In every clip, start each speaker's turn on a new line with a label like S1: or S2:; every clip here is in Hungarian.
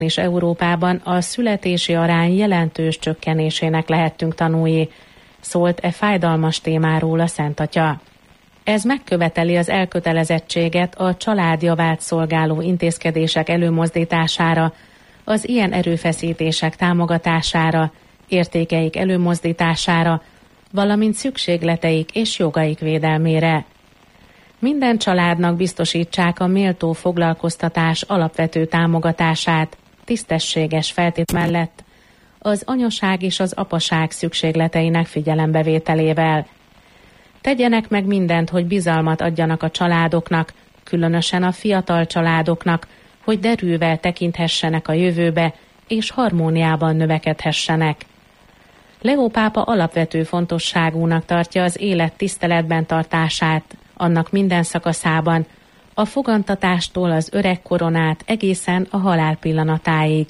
S1: és Európában a születési arány jelentős csökkenésének lehettünk tanúi, szólt e fájdalmas témáról a Szent Atya. Ez megköveteli az elkötelezettséget a család javát szolgáló intézkedések előmozdítására, az ilyen erőfeszítések támogatására, értékeik előmozdítására, valamint szükségleteik és jogaik védelmére. Minden családnak biztosítsák a méltó foglalkoztatás alapvető támogatását, tisztességes feltét mellett, az anyaság és az apaság szükségleteinek figyelembevételével. Tegyenek meg mindent, hogy bizalmat adjanak a családoknak, különösen a fiatal családoknak, hogy derűvel tekinthessenek a jövőbe, és harmóniában növekedhessenek. Leó pápa alapvető fontosságúnak tartja az élet tiszteletben tartását, annak minden szakaszában, a fogantatástól az öregkoron át egészen a halál pillanatáig.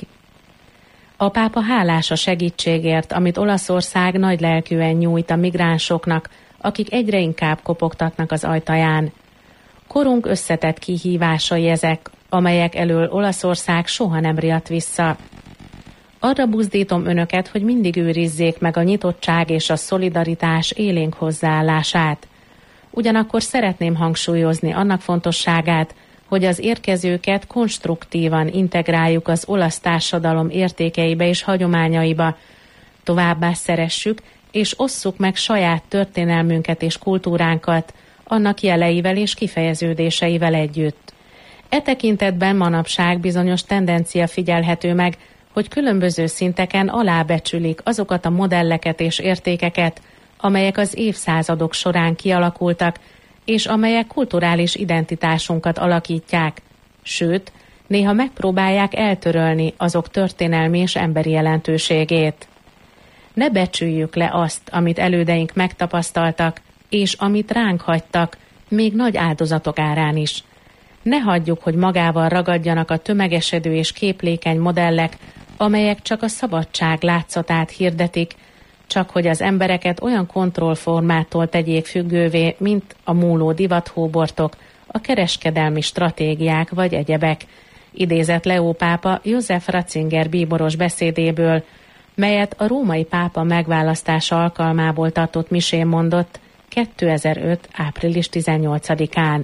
S1: A pápa hálás a segítségért, amit Olaszország nagylelkűen nyújt a migránsoknak, akik egyre inkább kopogtatnak az ajtaján. Korunk összetett kihívásai ezek, amelyek elől Olaszország soha nem riadt vissza. Arra buzdítom önöket, hogy mindig őrizzék meg a nyitottság és a szolidaritás élénk hozzáállását. Ugyanakkor szeretném hangsúlyozni annak fontosságát, hogy az érkezőket konstruktívan integráljuk az olasz társadalom értékeibe és hagyományaiba, továbbá szeressük és osszuk meg saját történelmünket és kultúránkat, annak jeleivel és kifejeződéseivel együtt. E tekintetben manapság bizonyos tendencia figyelhető meg, hogy különböző szinteken alábecsülik azokat a modelleket és értékeket, amelyek az évszázadok során kialakultak, és amelyek kulturális identitásunkat alakítják, sőt, néha megpróbálják eltörölni azok történelmi és emberi jelentőségét. Ne becsüljük le azt, amit elődeink megtapasztaltak, és amit ránk hagytak, még nagy áldozatok árán is. Ne hagyjuk, hogy magával ragadjanak a tömegesedő és képlékeny modellek, amelyek csak a szabadság látszatát hirdetik, csak hogy az embereket olyan kontrollformától tegyék függővé, mint a múló divathóbortok, a kereskedelmi stratégiák vagy egyebek, idézett Leó pápa József Ratzinger bíboros beszédéből, melyet a római pápa megválasztása alkalmából tartott misén mondott 2005. április 18-án.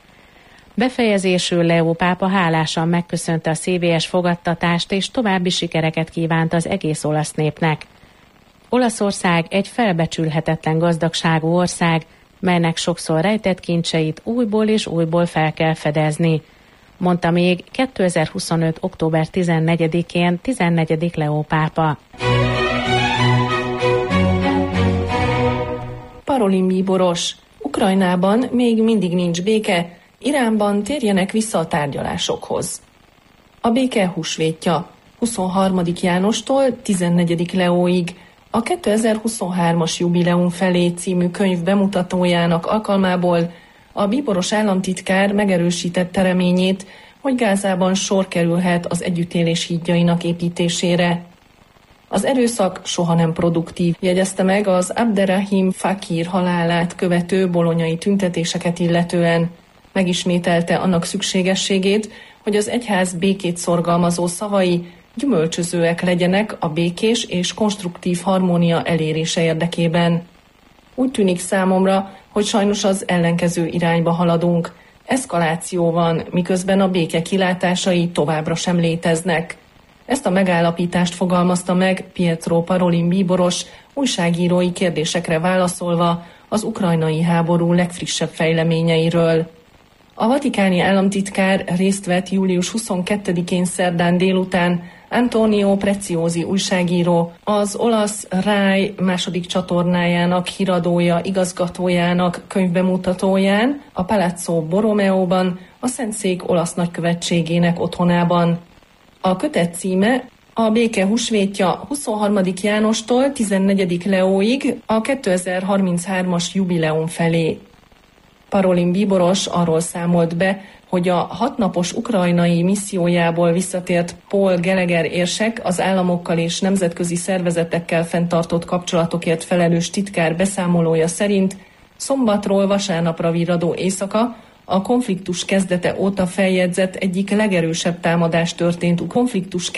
S1: Befejezésül Leó pápa hálásan megköszönte a szívélyes fogadtatást és további sikereket kívánt az egész olasz népnek. Olaszország egy felbecsülhetetlen gazdagságú ország, melynek sokszor rejtett kincseit újból és újból fel kell fedezni, mondta még 2025. október 14-én 14. Leó pápa.
S2: Parolin bíboros. Ukrajnában még mindig nincs béke, Iránban térjenek vissza a tárgyalásokhoz. A béke húsvétja 23. Jánostól 14. Leóig a 2023-as jubileum felé című könyv bemutatójának alkalmából a bíboros államtitkár megerősítette reményét, hogy Gázában sor kerülhet az együttélés hídjainak építésére. Az erőszak soha nem produktív, jegyezte meg az Abderrahim Fakir halálát követő bolonyai tüntetéseket illetően. Megismételte annak szükségességét, hogy az egyház békét szorgalmazó szavai gyümölcsözőek legyenek a békés és konstruktív harmónia elérése érdekében. Úgy tűnik számomra, hogy sajnos az ellenkező irányba haladunk. Eszkaláció van, miközben a béke kilátásai továbbra sem léteznek. Ezt a megállapítást fogalmazta meg Pietro Parolin bíboros újságírói kérdésekre válaszolva az ukrajnai háború legfrissebb fejleményeiről. A vatikáni államtitkár részt vett július 22-én szerdán délután Antonio Preziosi újságíró, az olasz RAI második csatornájának híradója igazgatójának könyvbemutatóján a Palazzo Borromeóban, a Szentszék olasz nagykövetségének otthonában. A kötet címe a béke húsvétja 23. Jánostól 14. Leóig a 2033-as jubileum felé. Parolin bíboros arról számolt be, hogy a 6 napos ukrajnai missziójából visszatért Paul Gallagher érsek az államokkal és nemzetközi szervezetekkel fenntartott kapcsolatokért felelős titkár beszámolója szerint szombatról vasárnapra virradó éjszaka a konfliktus kezdete óta feljegyzett egyik legerősebb támadás történt konfliktus